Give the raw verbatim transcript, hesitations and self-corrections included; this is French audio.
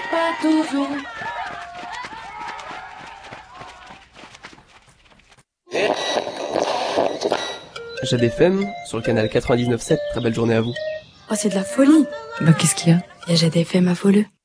pas toujours. Jade F M sur le canal quatre-vingt-dix-neuf sept. Très belle journée à vous. Oh, c'est de la folie. Bah, qu'est-ce qu'il y a? Il y a Jade F M à Folleux.